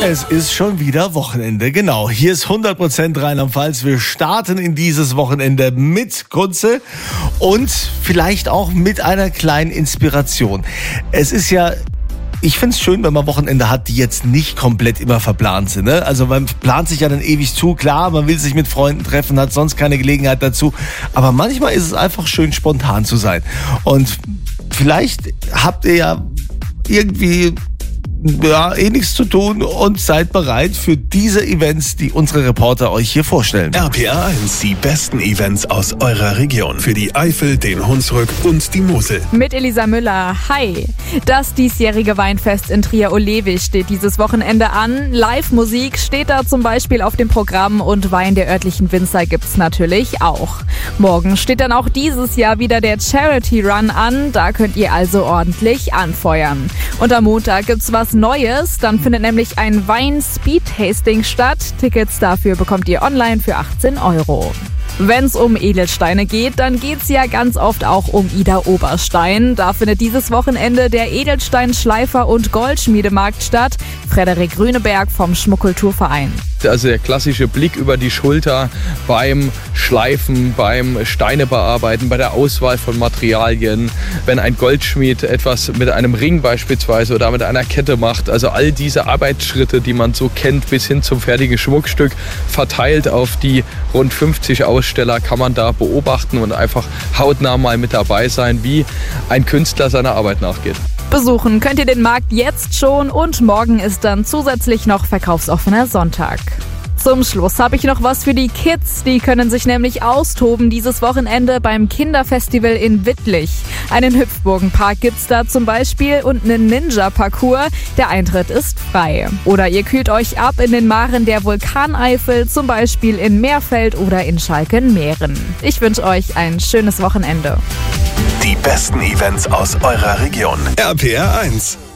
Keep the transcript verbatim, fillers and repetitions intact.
Es ist schon wieder Wochenende, genau. Hier ist hundert Prozent Rheinland-Pfalz. Wir starten in dieses Wochenende mit Kunze und vielleicht auch mit einer kleinen Inspiration. Es ist ja... Ich find's schön, wenn man Wochenende hat, die jetzt nicht komplett immer verplant sind. Ne? Also man plant sich ja dann ewig zu. Klar, man will sich mit Freunden treffen, hat sonst keine Gelegenheit dazu. Aber manchmal ist es einfach schön, spontan zu sein. Und vielleicht habt ihr ja irgendwie ja, eh nichts zu tun und seid bereit für diese Events, die unsere Reporter euch hier vorstellen. R P R eins, die besten Events aus eurer Region. Für die Eifel, den Hunsrück und die Mosel. Mit Elisa Müller. Hi. Das diesjährige Weinfest in Trier-Olewig steht dieses Wochenende an. Live-Musik steht da zum Beispiel auf dem Programm und Wein der örtlichen Winzer gibt's natürlich auch. Morgen steht dann auch dieses Jahr wieder der Charity Run an. Da könnt ihr also ordentlich anfeuern. Und am Montag gibt's was Neues. Dann findet nämlich ein Wein-Speed-Tasting statt. Tickets dafür bekommt ihr online für achtzehn Euro. Wenn es um Edelsteine geht, dann geht's ja ganz oft auch um Ida Oberstein. Da findet dieses Wochenende der Edelstein-Schleifer- und Goldschmiedemarkt statt. Frederik Grüneberg vom Schmuckkulturverein. Also der klassische Blick über die Schulter beim Schleifen, beim Steine bearbeiten, bei der Auswahl von Materialien. Wenn ein Goldschmied etwas mit einem Ring beispielsweise oder mit einer Kette macht. Also all diese Arbeitsschritte, die man so kennt, bis hin zum fertigen Schmuckstück, verteilt auf die rund fünfzig Aussteller, kann man da beobachten und einfach hautnah mal mit dabei sein, wie ein Künstler seiner Arbeit nachgeht. Besuchen könnt ihr den Markt jetzt schon und morgen ist dann zusätzlich noch verkaufsoffener Sonntag. Zum Schluss habe ich noch was für die Kids. Die können sich nämlich austoben dieses Wochenende beim Kinderfestival in Wittlich. Einen Hüpfburgenpark gibt's da zum Beispiel und einen Ninja-Parcours. Der Eintritt ist frei. Oder ihr kühlt euch ab in den Maren der Vulkaneifel, zum Beispiel in Meerfeld oder in Schalkenmeeren. Ich wünsche euch ein schönes Wochenende. Die besten Events aus eurer Region. R P R eins.